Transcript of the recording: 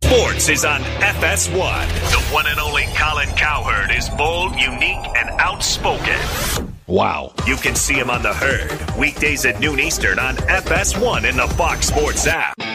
Sports is on FS1. The one and only Colin Cowherd is bold, unique, and outspoken. Wow. You can see him on The Herd, weekdays at noon Eastern on FS1 in the Fox Sports app.